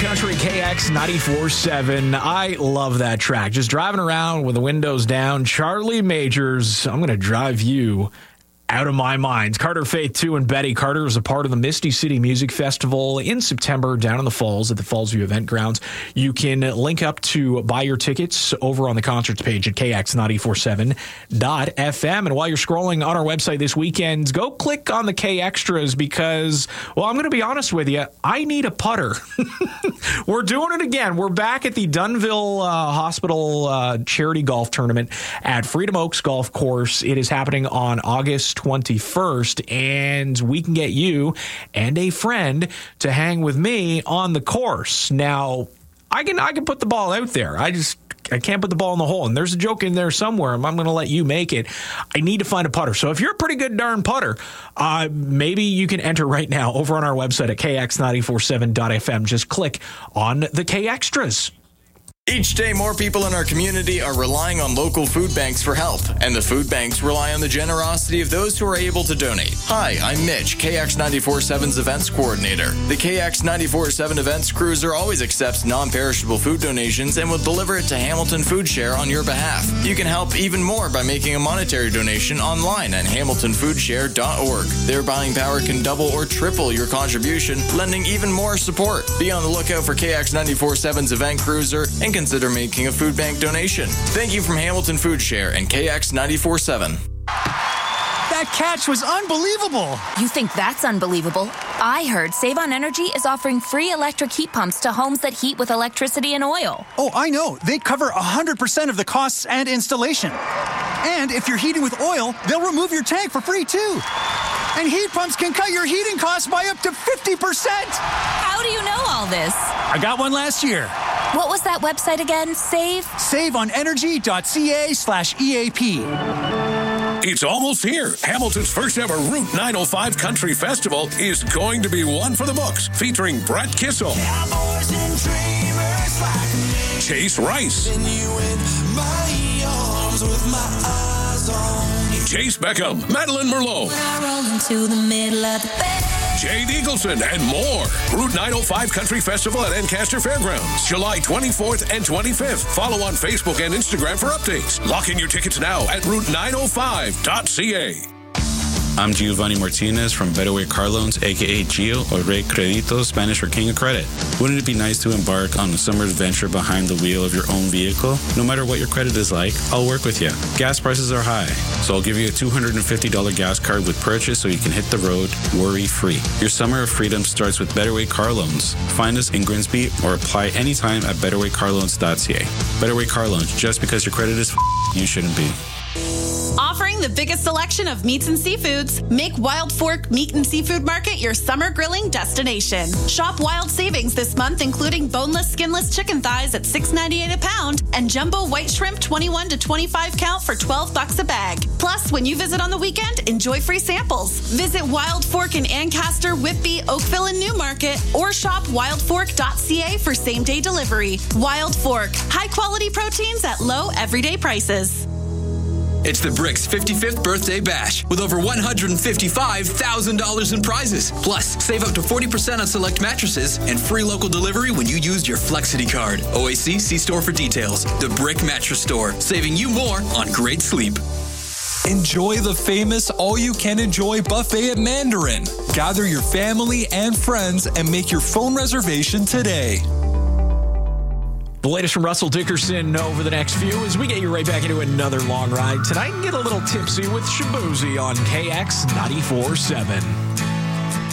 Country, KX 94.7. I love that track. Just driving around with the windows down. Charlie Majors, I'm going to drive you out of my mind. Carter Faith, too, and Betty Carter is a part of the Misty City Music Festival in September down in the Falls at the Fallsview Event Grounds. You can link up to buy your tickets over on the concerts page at kx947.fm. And while you're scrolling on our website this weekend, go click on the K Extras because, well, I'm going to be honest with you, I need a putter. We're doing it again. We're back at the Dunville Hospital Charity Golf Tournament at Freedom Oaks Golf Course. It is happening on August 21st, and we can get you and a friend to hang with me on the course. Now, I can put the ball out there. I can't put the ball in the hole, and there's a joke in there somewhere. I'm going to let you make it. I need to find a putter. So if you're a pretty good darn putter, maybe you can enter right now over on our website at kx947.fm. Just click on the K Extras. Each day, more people in our community are relying on local food banks for help, and the food banks rely on the generosity of those who are able to donate. Hi, I'm Mitch, KX 94.7's events coordinator. The KX 94.7 events cruiser always accepts non-perishable food donations and will deliver it to Hamilton Food Share on your behalf. You can help even more by making a monetary donation online at hamiltonfoodshare.org. Their buying power can double or triple your contribution, lending even more support. Be on the lookout for KX 94.7's event cruiser and consider making a food bank donation. Thank you from Hamilton Food Share and KX 94.7. That catch was unbelievable. You think that's unbelievable? I heard Save on Energy is offering free electric heat pumps to homes that heat with electricity and oil. Oh, I know. They cover 100% of the costs and installation. And if you're heating with oil, they'll remove your tank for free, too. And heat pumps can cut your heating costs by up to 50%. How do you know all this? I got one last year. What was that website again? SaveOnEnergy.ca/EAP. It's almost here. Hamilton's first ever Route 905 Country Festival is going to be one for the books, featuring Brett Kissel, Chase Rice, Chase Beckham, Madeline Merlot, Jade Eagleson, and more. Route 905 Country Festival at Ancaster Fairgrounds, July 24th and 25th. Follow on Facebook and Instagram for updates. Lock in your tickets now at route905.ca. I'm Giovanni Martinez from Better Way Car Loans, a.k.a. Gio, or Rey Credito, Spanish for King of Credit. Wouldn't it be nice to embark on a summer adventure behind the wheel of your own vehicle? No matter what your credit is like, I'll work with you. Gas prices are high, so I'll give you a $250 gas card with purchase so you can hit the road worry-free. Your summer of freedom starts with Better Way Car Loans. Find us in Grimsby or apply anytime at betterwaycarloans.ca. Better Way Car Loans, just because your credit is you shouldn't be. Offering the biggest selection of meats and seafoods, make Wild Fork Meat and Seafood Market your summer grilling destination. Shop wild savings this month, including boneless, skinless chicken thighs at $6.98 a pound and jumbo white shrimp 21 to 25 count for $12 a bag. Plus, when you visit on the weekend, enjoy free samples. Visit Wild Fork in Ancaster, Whitby, Oakville, and Newmarket, or shop wildfork.ca for same-day delivery. Wild Fork, high-quality proteins at low everyday prices. It's the Bricks 55th Birthday Bash with over $155,000 in prizes. Plus, save up to 40% on select mattresses and free local delivery when you use your Flexity card. OAC, see store for details. The Brick Mattress Store, saving you more on great sleep. Enjoy the famous all-you-can-enjoy buffet at Mandarin. Gather your family and friends and make your phone reservation today. The latest from Russell Dickerson over the next few as we get you right back into another long ride. Tonight, get a little tipsy with Shabuzi on KX 94.7.